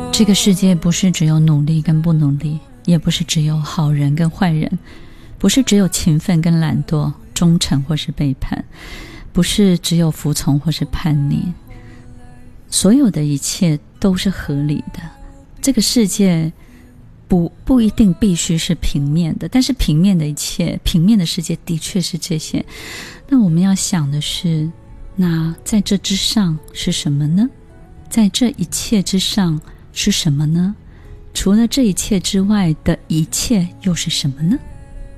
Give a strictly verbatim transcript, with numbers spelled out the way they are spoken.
这个世界不是只有努力跟不努力，也不是只有好人跟坏人，不是只有勤奋跟懒惰，忠诚或是背叛，不是只有服从或是叛逆，所有的一切都是合理的。这个世界不不一定必须是平面的，但是平面的一切，平面的世界的确是这些。那我们要想的是，那在这之上是什么呢？在这一切之上是什么呢？除了这一切之外的一切又是什么呢？